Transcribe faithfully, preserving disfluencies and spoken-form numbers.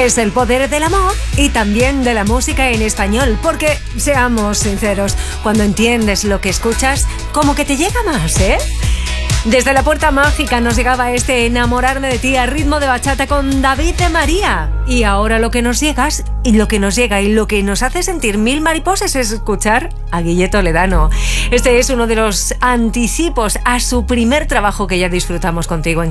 Es el poder del amor y también de la música en español, porque, seamos sinceros, cuando entiendes lo que escuchas, como que te llega más, ¿eh? Desde la Puerta Mágica nos llegaba este Enamorarme de ti a ritmo de bachata con David de María. Y ahora lo que nos llegas y lo que nos llega y lo que nos hace sentir mil mariposas es escuchar a Guille Toledano. Este es uno de los anticipos a su primer trabajo que ya disfrutamos contigo en